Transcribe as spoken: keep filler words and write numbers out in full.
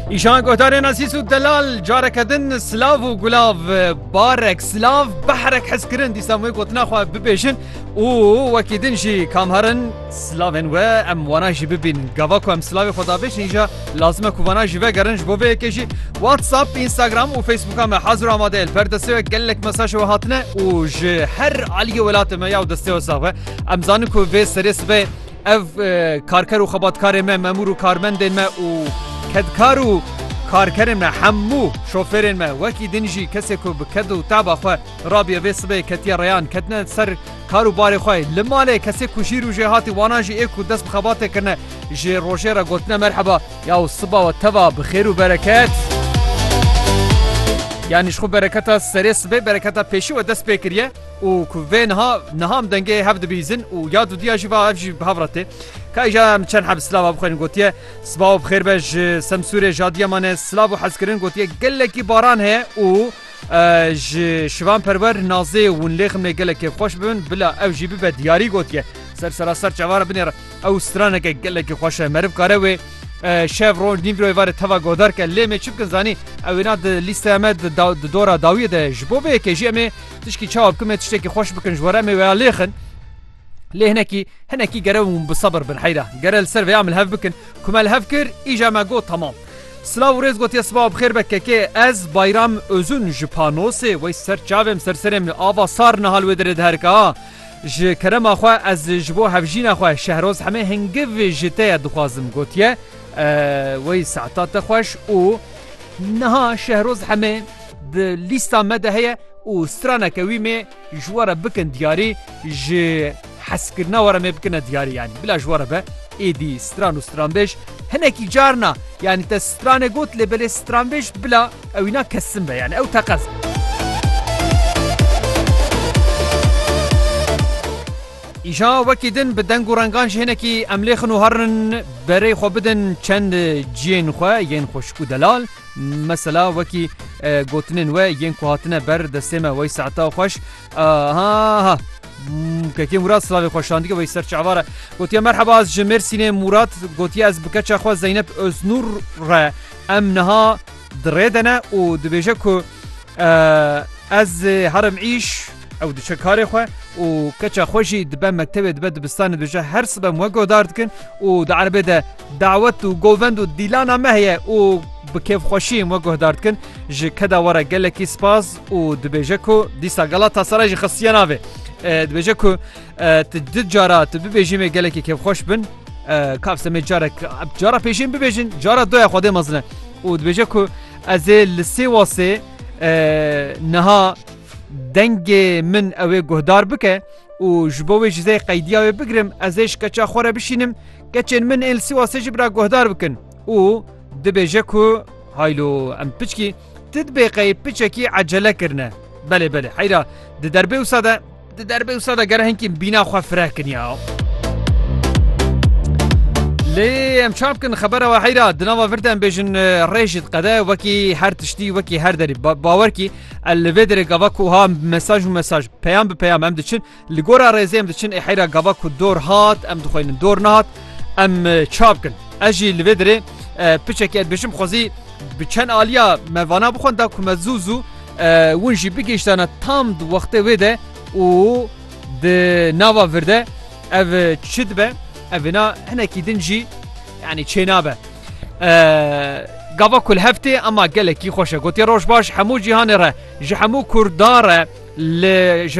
ایشان گوهدارین عزیز و دلال جارکدن سلاو و گلاو بارک سلاو بحرک حس کرن دیسا موی گوتنا خواه ببیشن و وکی دنجی کامهرن سلاوین و ام وانا جی ببین گوا کو ام سلاوی خدا بیشن ایجا لازمه کو وانا جی و گرنج بو بیکشی واتساپ اینستاگرام و فیسبوک هم حاضر آماده الپردسته و گلک مساج و هاتنه و جی هر علی ولات ما یا و دسته و ساوه ام زانو کو وی سریس به اف کارکر و خباتکار ما مامور و کارمندین ما و کدکار و کارکرین ما همو شوفرین ما وکی دنجی کسی که بکد و تابا خواه رابیه ویسبه کتیا ریان کتنه سر کارو باری خواه لماله کسی که شیر و جهاتی وانا جی ایک و دست بخباته کرنه جی روشه را گوتنه مرحبا یا صبا و تبا بخیر و برکت یعنی شخو برکتا سریس به برکتا پیشی و دست بکریه و کوه نها نهام دنگه هفت بیزن و یاد و دیاجی و افجی بهافرته که ایجا چند حب سلاو بخورین گوتیه صباح بخیر بج سمسور جادیه مانه سلاو حس کرن گوتیه گلکی باران هه و شوان پرور نازه و نلیخم گلکی خوش ببین بلا افجی به دیاری گوتیه سر سراسر چواره بنیر او سترانه که گلکی خوشه مرب کاره و شفرون نیمروی واره توا گودار که لیمه چی بکن زانی اوینا د لیست امد دورا داویه ده جبوبه که جی امه تشکی چاوب کمه تشتی که خوش بکن جواره امه ویا لیخن لی هنکی هنکی گره بصبر بن حیره گره السر ویعمل هف بکن کمال هف کر ایجا ما گو تمام سلاو ریز گوتی اسباب بخیر بکه که از بایرام ازون جپانوسه وی سر چاوم سر سرم آوا سار نهال ودره دهرکا ج کرم اخوا از جبو هفجین اخوا شهروز همه هنگو جته دخوازم گوتیه وی ساعتات خوش و نها شهروز همه د لیستا مده هيا و سترانه کوي می جواره بکن دیاری ج حس کرنا وره می بکن دیاری يعني بلا جواره به ایدی ستران و ستران بیش هنکی جارنا يعني تا سترانه گوت لبل ستران بیش بلا اوینا کسم به يعني او تقزم ایجا وکی دن بدنگ و رنگانش هنکی املیخن و هرن برای خو بدن چند جین خو ین خوشکو دلال مثلا وکی گوتنن و ین کو هاتنه بر دسته ما وی ساعتا خوش ها ها که مراد سلاوی خوشاندگی وی سر چعواره گوتی مرحبا از جمرسین مراد گوتی از بکچ خو زینب ازنور را امنها دردنه و دبیجه کو از هرم عیش او د چکارې خو او کچا خوشي د به مکتب د بدبستان د بجه هر څه مو ګودارد کن او د عربه د دعوت او ګووند او دیلانا مهيه او بکیف خوشي مو ګودارد کن ج کدا وره گلکی سپاس او د بجه کو دیسا غلطه سره ج خصياناوي د بجه کو تد جارات به بجه می گلکی کیف خوش بن کاف سمي جارك جارا پیشین ببیجن جارا دوی خوده مزنه او د بجه کو از لسی واسه نها دنگ من اوه گهدار بکه و جبوه جزای قیدیه بگرم ازش کچا خوره بشینم کچن من السی واسه جبرا گهدار بکن و دبیجه که هایلو ام پچکی تدبیقی پچکی عجله کرنه بله بله حیرا ده دربه و ساده ده دربه و ساده گره هنکی بینا خواه فرح کنیا لی ام چاب کن خبره و حیرا دناوا فردن بیجن ریشت قده وکی هر تشتی وکی هر داری باور کی الویدر گاواکو ها مساج و مساج پیام به پیام ام دچن لگورا ریزه ام دچن حیرا گاواکو دور هات ام دخوین دور نهات ام چاب کن اجی الویدر پچکی بیشم خوزی بچن آلیا موانا بخون دا که مزوزو ونجی بگیشتانه تام دو وقت ویده و ده ناوا فرده او چید به اونا هنکی دنجی يعني چنابه قبا كل هفته اما قالك خوشه قلت يا روش باش حمو جهان را جحمو كرداره ل